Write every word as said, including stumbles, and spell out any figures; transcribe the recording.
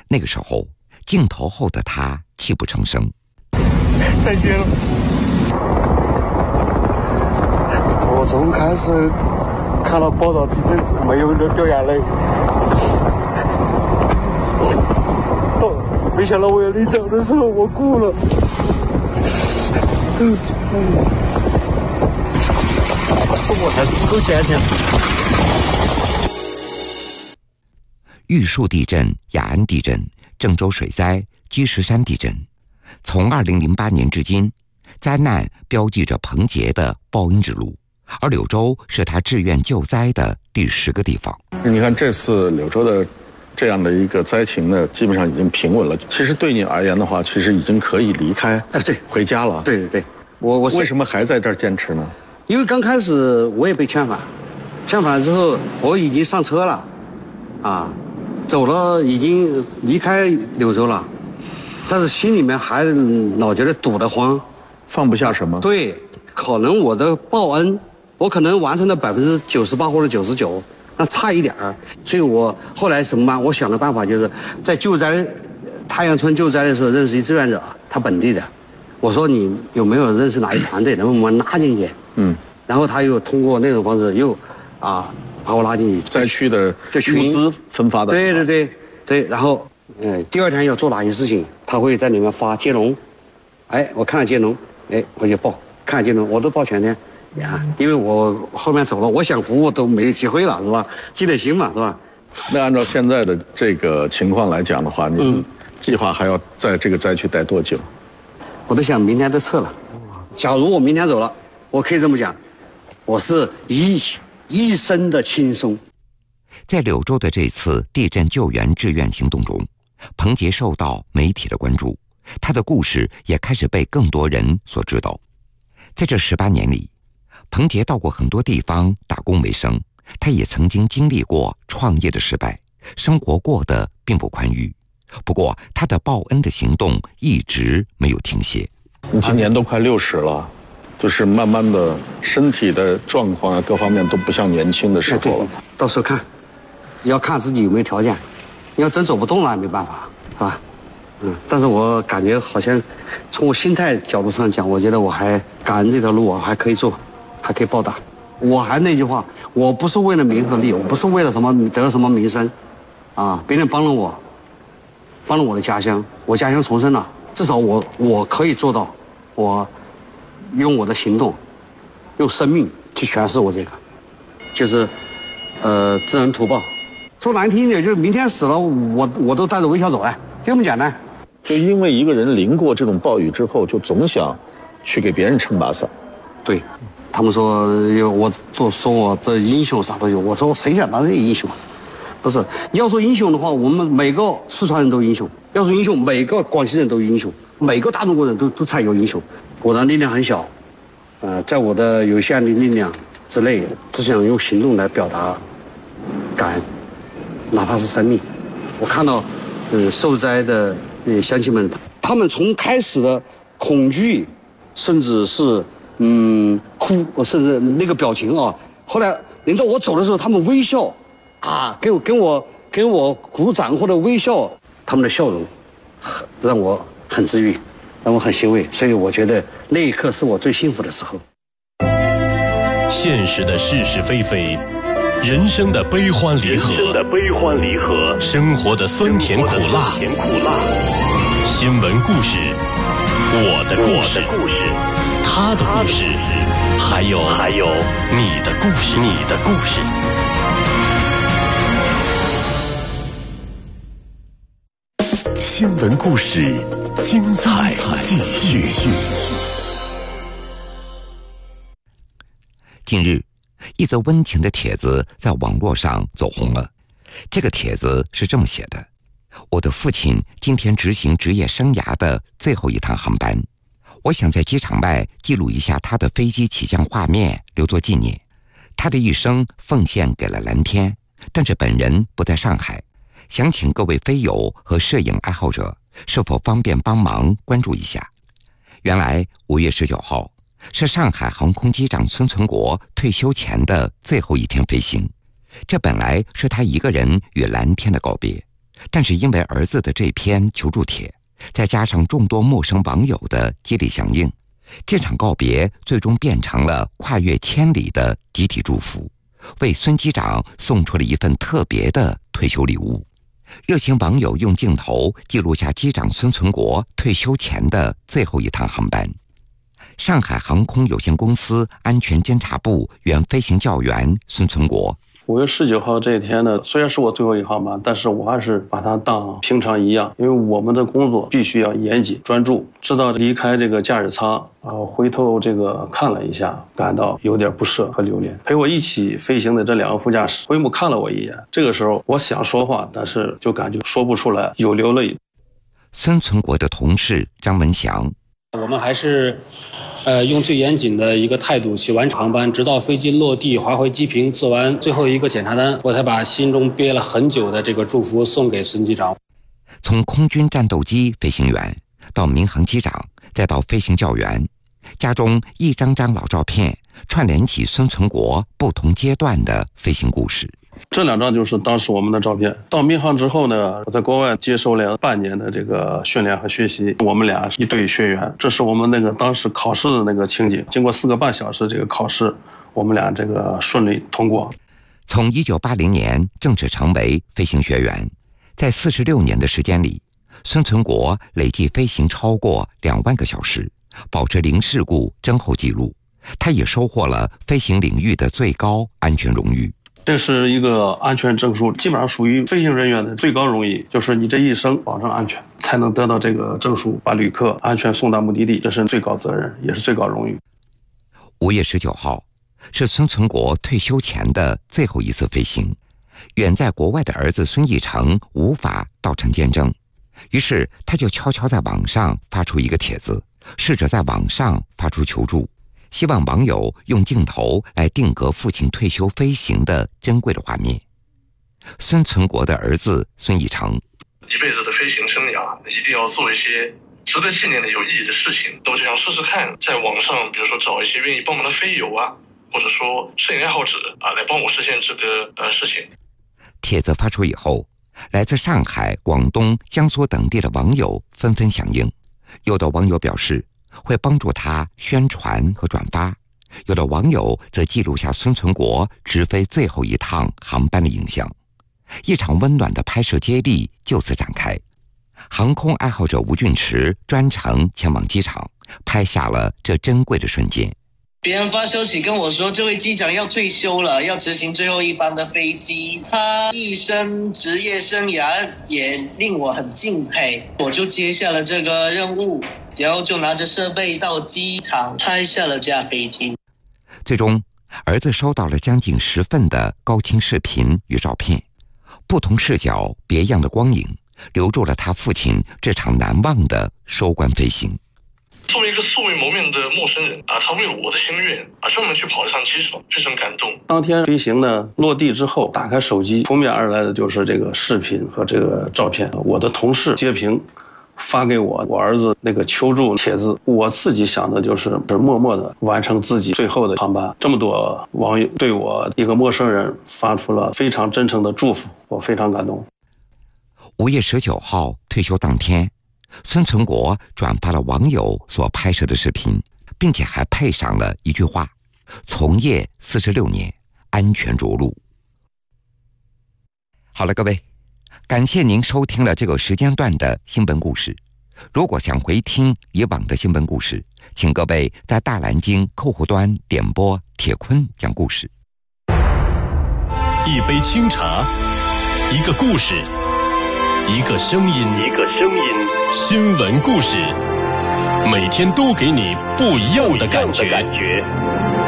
那个时候，镜头后的他泣不成声。 再见了。我从开始看到报道地震没有掉眼泪，到没想到我要离走的时候我哭了。我还是不够坚强。 玉树地震、雅安地震、郑州水灾、积石山地震，从二零零八年至今，灾难标记着彭杰的报恩之路，而柳州是他志愿救灾的第十个地方。 你看这次柳州的这样的一个灾情呢，基本上已经平稳了。其实对你而言的话，其实已经可以离开， 哎，对， 回家了。 对对对，我我为什么还在这儿坚持呢？ 因为刚开始我也被劝返，劝返之后我已经上车了，啊。走了，已经离开柳州了，但是心里面还老觉得堵得慌， 放不下什么？ 对，可能我的报恩，我可能完成了百分之九十八或者九十九，那差一点儿，所以我后来什么办？我想的办法就是在救灾太阳村救灾的时候认识一志愿者，他本地的，我说你有没有认识哪一团队能把我们拉进去？嗯，然后他又通过那种方式又啊。把我拉进去， 灾区的物资分发的， 对对对对。然后，呃，第二天要做哪些事情，他会在里面发接龙。哎，我看了接龙，哎，我就报，看了接龙，我都报全天呀，因为我后面走了，我想服务都没有机会了，是吧？积累心嘛，是吧？ 那按照现在的这个情况来讲的话，你计划还要在这个灾区待多久？ 我都想明天就撤了。假如我明天走了，我可以这么讲，我是一。一生的轻松。 在柳州的这次地震救援志愿行动中，彭杰受到媒体的关注，他的故事也开始被更多人所知道。在这十八年里，彭杰到过很多地方打工为生，他也曾经经历过创业的失败，生活过得并不宽裕。不过，他的报恩的行动一直没有停歇。 你今年都快六十了。就是慢慢的身体的状况啊，各方面都不像年轻的时候了。 到时候看，要看自己有没有条件。你要真走不动了，没办法，是吧？嗯，但是我感觉好像从我心态角度上讲，我觉得我还感恩这条路，我还可以做，还可以报答。我还那句话，我不是为了名和利，我不是为了什么得了什么名声，啊，别人帮了我，帮了我的家乡，我家乡重生了，至少我我可以做到，我。用我的行动，用生命去诠释我这个，就是，呃，知恩图报。说难听一点，就是明天死了，我我都带着微笑走来，就这么简单。 就因为一个人淋过这种暴雨之后，就总想去给别人撑把伞。 对，他们说我都说我的英雄啥都有，我说谁想当这个英雄？不是，要说英雄的话，我们每个四川人都英雄；要说英雄，每个广西人都英雄，每个大中国人都都才有英雄。我的力量很小，呃，在我的有限的力量之内，只想用行动来表达感恩，哪怕是生命。我看到，呃，受灾的呃乡亲们，他们从开始的恐惧，甚至是嗯哭，甚至那个表情啊，后来临到我走的时候，他们微笑，啊，给我跟我跟我鼓掌或者微笑，他们的笑容，很让我很治愈。让我很欣慰，所以我觉得那一刻是我最幸福的时候。 现实的是是非非，人生的悲欢离合，人生的悲欢离合，生活的酸甜苦辣，甜苦辣。新闻故事，我的故事，他的故事，还有还有你的故事，你的故事。新闻故事，精彩继续。 近日，一则温情的帖子在网络上走红了。这个帖子是这么写的：我的父亲今天执行职业生涯的最后一趟航班，我想在机场外记录一下他的飞机起降画面，留作纪念。他的一生奉献给了蓝天，但是本人不在上海，想请各位飞友和摄影爱好者是否方便帮忙关注一下。原来五月十九号是上海航空机长孙存国退休前的最后一天飞行，这本来是他一个人与蓝天的告别， 但是因为儿子的这篇求助帖，再加上众多陌生网友的接力响应，这场告别最终变成了跨越千里的集体祝福，为孙机长送出了一份特别的退休礼物。热心网友用镜头记录下机长孙存国退休前的最后一趟航班。上海航空有限公司安全监察部原飞行教员孙存国， 五月十九号这一天呢，虽然是我最后一航班，但是我还是把它当平常一样，因为我们的工作必须要严谨专注。直到离开这个驾驶舱，呃，回头这个看了一下，感到有点不舍和留恋。陪我一起飞行的这两个副驾驶回目看了我一眼，这个时候我想说话，但是就感觉说不出来，有流泪。 孙存国的同事张文祥， 我们还是呃，用最严谨的一个态度去完成航班，直到飞机落地滑回机坪，做完最后一个检查单，我才把心中憋了很久的这个祝福送给孙机长。 从空军战斗机飞行员到民航机长，再到飞行教员，家中一张张老照片串联起孙存国不同阶段的飞行故事。 这两张就是当时我们的照片。到民航之后呢，我在国外接受了半年的这个训练和学习，我们俩是一对学员。这是我们那个当时考试的那个情景，经过四个半小时这个考试，我们俩这个顺利通过。 从一九八零年正式成为飞行学员，在四十六年的时间里，孙存国累计飞行超过两万个小时，保持零事故真后纪录。他也收获了飞行领域的最高安全荣誉。 这是一个安全证书，基本上属于飞行人员的最高荣誉，就是你这一生保证安全，才能得到这个证书，把旅客安全送到目的地，这是最高责任，也是最高荣誉。 五月十九号是孙存国退休前的最后一次飞行，远在国外的儿子孙义成无法到场见证，于是他就悄悄在网上发出一个帖子，试着在网上发出求助，希望网友用镜头来定格父亲退休飞行的珍贵的画面。孙存国的儿子孙义成， 一辈子的飞行生涯一定要做一些值得纪念的有意义的事情，那我就想试试看，在网上比如说找一些愿意帮忙的飞友啊，或者说摄影爱好者啊，来帮我实现这个呃事情。 帖子发出以后，来自上海、广东、江苏等地的网友纷纷响应，有的网友表示会帮助他宣传和转发，有的网友则记录下孙存国直飞最后一趟航班的影像。一场温暖的拍摄接力就此展开。航空爱好者吴俊池专程前往机场，拍下了这珍贵的瞬间。 别人发消息跟我说，这位机长要退休了，要执行最后一班的飞机。他一生职业生涯也令我很敬佩，我就接下了这个任务，然后就拿着设备到机场拍下了这架飞机。 最终，儿子收到了将近十份的高清视频与照片，不同视角、别样的光影，留住了他父亲这场难忘的收官飞行。 作为一个素未谋面的陌生人啊，他为了我的心愿啊，专门去跑了趟机场，非常感动。 当天飞行呢，落地之后，打开手机，扑面而来的就是这个视频和这个照片。我的同事截屏发给我我儿子那个求助帖子，我自己想的就是默默的完成自己最后的航班。这么多网友对我一个陌生人发出了非常真诚的祝福，我非常感动。 五月十九号退休当天，孙存国转发了网友所拍摄的视频，并且还配上了一句话：从业四十六年，安全着陆。好了，各位，感谢您收听了这个时间段的新闻故事。如果想回听以往的新闻故事，请各位在大蓝鲸客户端点播铁坤讲故事。 一杯清茶，一个故事，一个声音，一个声音，新闻故事，每天都给你不一样的感觉。